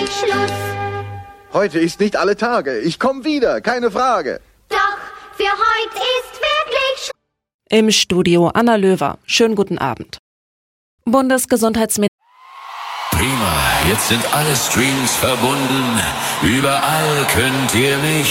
wirklich Schluss. Heute ist nicht alle Tage. Ich komme wieder, keine Frage. Doch, für heute ist wirklich Schluss. Im Studio Anna Löwer. Schönen guten Abend. Bundesgesundheitsminister. Prima, jetzt sind alle Streams verbunden. Überall könnt ihr mich